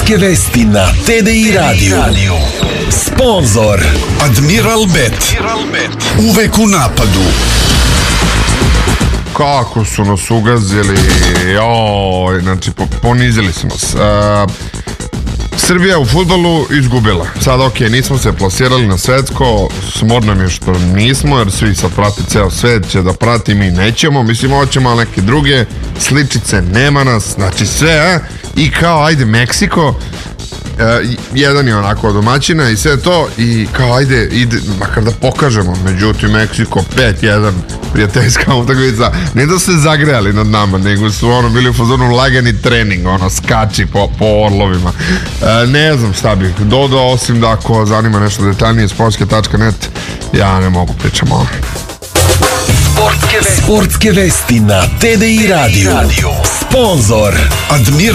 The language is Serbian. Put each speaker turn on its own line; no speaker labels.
Sportske vesti na TDI Radio. Sponzor
Admiral Bet. Uvek u napadu.
Kako su nas ugazili, znači ponizili su nas. Srbija u fudbalu izgubila. Sad nismo se plasirali na svetsko, smorno mi je što nismo, jer svi sad prati ceo svet, će da prati, mi nećemo, mislim hoćemo, ali neke druge sličice, nema nas, znači sve, i kao ajde Meksiko, jedan je onako domaćina i sve to, i kao ajde, ide, makar da pokažemo, međutim Meksiko 5-1, prijateljska utakmica, ne da se zagrejali nad nama, nego su bili u fazonu lagani trening, skači po orlovima. Ne znam šta bih dodao, osim da ako zanima nešto detaljnije, sportske.net, ja ne mogu pričam o.
Sportske vesti na TDI Radio. Sponzor
Admiral